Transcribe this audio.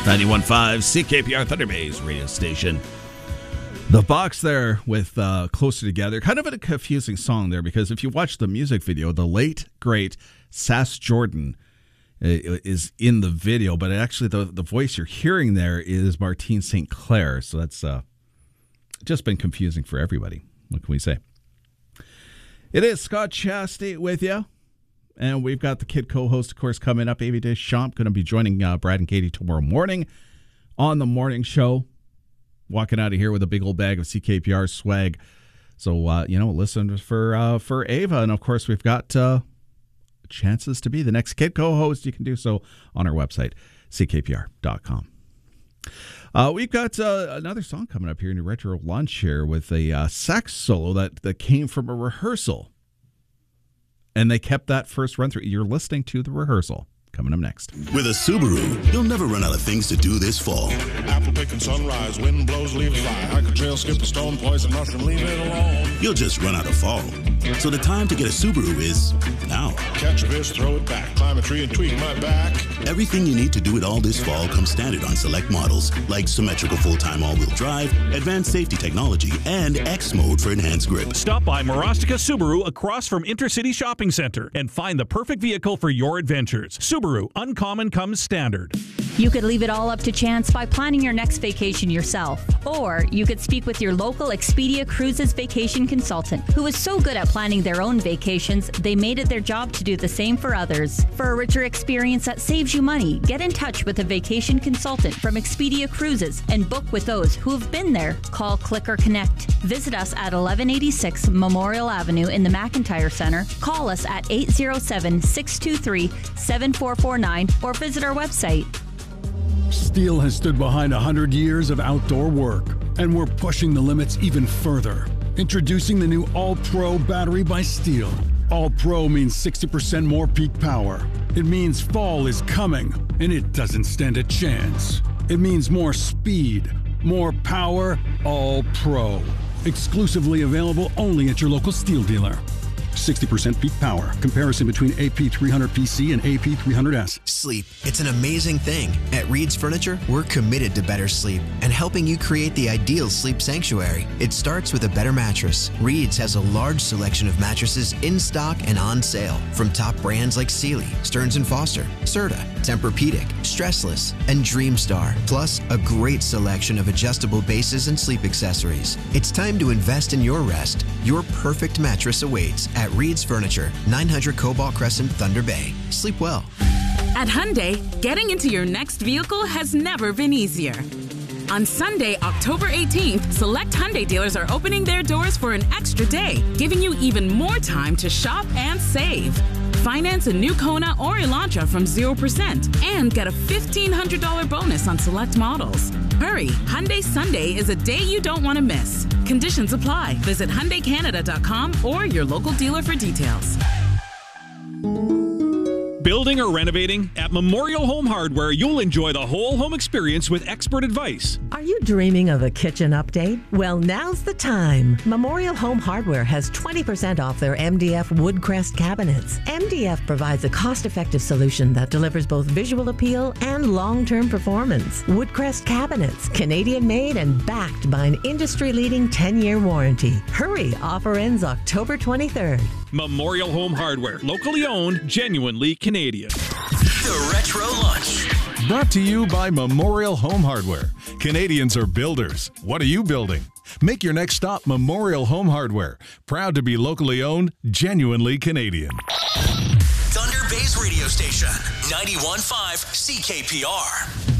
91.5 CKPR Thunder Bay's radio station. The Box there with Closer Together. Kind of a confusing song there because if you watch the music video, the late, great Sass Jordan is in the video, but actually the voice you're hearing there is Martine St. Clair. So that's just been confusing for everybody. What can we say? It is Scott Chastity with you. And we've got the Kid co-host, of course, coming up. Amy Deschamps going to be joining Brad and Katie tomorrow morning on the morning show. Walking out of here with a big old bag of CKPR swag. So, listen for Ava. And, of course, we've got chances to be the next Kid co-host. You can do so on our website, ckpr.com. We've got another song coming up here in a retro lunch here with a sax solo that came from a rehearsal. And they kept that first run through. You're listening to the rehearsal. Coming up next. With a Subaru, you'll never run out of things to do this fall. Apple picking sunrise, wind blows, leaves fly. Hike a trail, skip a stone, poison mushroom, leave it alone. You'll just run out of fall. So the time to get a Subaru is now. Catch a fish, throw it back, climb a tree and tweak my back. Everything you need to do it all this fall comes standard on select models, like symmetrical full-time all-wheel drive, advanced safety technology, and X mode for enhanced grip. Stop by Marostica Subaru across from Intercity Shopping Center and find the perfect vehicle for your adventures. Subaru, uncommon comes standard. You could leave it all up to chance by planning your next vacation yourself. Or you could speak with your local Expedia Cruises vacation consultant, who is so good at planning their own vacations, they made it their job to do the same for others. For a richer experience that saves you money, get in touch with a vacation consultant from Expedia Cruises and book with those who have been there. Call, click, or connect. Visit us at 1186 Memorial Avenue in the McIntyre Center. Call us at 807-623-7449 or visit our website. Steel has stood behind 100 years of outdoor work, and we're pushing the limits even further. Introducing the new All-Pro battery by Steel. All-Pro means 60% more peak power. It means fall is coming, and it doesn't stand a chance. It means more speed, more power, All-Pro. Exclusively available only at your local Steel dealer. 60% peak power. Comparison between AP300PC and AP300S. Sleep. It's an amazing thing. At Reed's Furniture, we're committed to better sleep and helping you create the ideal sleep sanctuary. It starts with a better mattress. Reed's has a large selection of mattresses in stock and on sale from top brands like Sealy, Stearns & Foster, Serta, Tempur-Pedic, Stressless, and Dreamstar. Plus, a great selection of adjustable bases and sleep accessories. It's time to invest in your rest. Your perfect mattress awaits at Reed's Furniture, 900 Cobalt Crescent, Thunder Bay. Sleep well. At Hyundai, getting into your next vehicle has never been easier. On Sunday, October 18th, select Hyundai dealers are opening their doors for an extra day, giving you even more time to shop and save. Finance a new Kona or Elantra from 0% and get a $1,500 bonus on select models. Hurry, Hyundai Sunday is a day you don't want to miss. Conditions apply. Visit HyundaiCanada.com or your local dealer for details. Building or renovating? At Memorial Home Hardware, you'll enjoy the whole home experience with expert advice. Are you dreaming of a kitchen update? Well, now's the time. Memorial Home Hardware has 20% off their MDF Woodcrest cabinets. MDF provides a cost-effective solution that delivers both visual appeal and long-term performance. Woodcrest cabinets, Canadian-made and backed by an industry-leading 10-year warranty. Hurry, offer ends October 23rd. Memorial Home Hardware, locally owned, genuinely Canadian. The Retro Lunch. Brought to you by Memorial Home Hardware. Canadians are builders. What are you building? Make your next stop Memorial Home Hardware. Proud to be locally owned, genuinely Canadian. Thunder Bay's radio station, 91.5 CKPR.